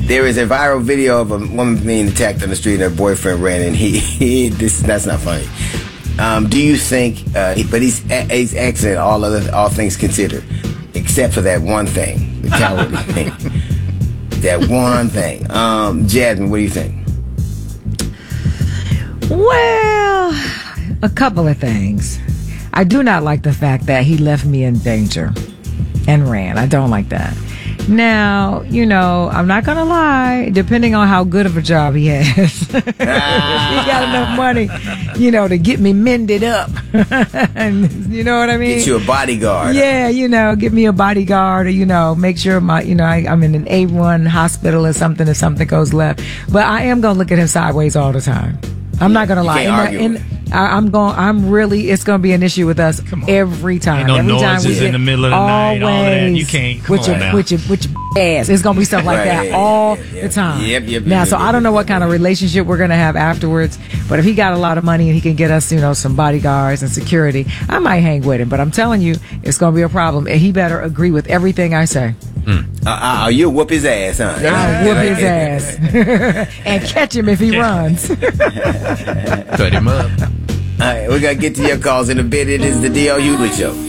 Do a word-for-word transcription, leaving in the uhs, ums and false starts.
There is a viral video of a woman being attacked on the street and her boyfriend ran and he, he this that's not funny. Um, do you think, uh, he, but he's he's excellent, all other all things considered, except for that one thing, the cowardly thing. That one thing. Um, Jasmine, what do you think? Well, a couple of things. I do not like the fact that he left me in danger and ran. I don't like that. Now, you know, I'm not going to lie, depending on how good of a job he has. He got enough money, you know, to get me mended up. And, you know what I mean? Get you a bodyguard. Yeah, you know, get me a bodyguard or, you know, make sure my, you know, I, I'm in an A one hospital or something if something goes left. But I am going to look at him sideways all the time. I'm not gonna lie. You can't argue in, with in, I, I'm going. I'm really. It's gonna be an issue with us every time. Ain't no every time noises we in the middle of the night. All that. You can't. Come with on your, now. With your, with your ass. It's gonna be stuff like Right, that all yeah, yeah, the time. Yep, yep. Now, yep, so yep, I don't know yep, what yep. kind of relationship we're gonna have afterwards. But if he got a lot of money and he can get us, you know, some bodyguards and security, I might hang with him. But I'm telling you, it's gonna be a problem. And he better agree with everything I say. Uh, uh, you'll whoop his ass, huh? I'll whoop his ass and catch him if he runs. Cut him up. All right, we're going to get to your calls in a bit. It is the D L Hughley Show.